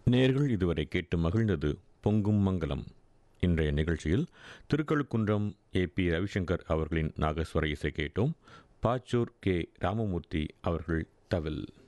நேர்கள் இதுவரை கேட்டு மகிழ்ந்தது பொங்கும் மங்கலம். இன்றைய நிகழ்ச்சியில் திருக்கழுக்குன்றம் ஏ.பி. ரவிசங்கர் அவர்களின் நாகஸ்வர இசை கேட்டோம். பாச்சூர் கே. ராமமூர்த்தி அவர்கள் தவில்.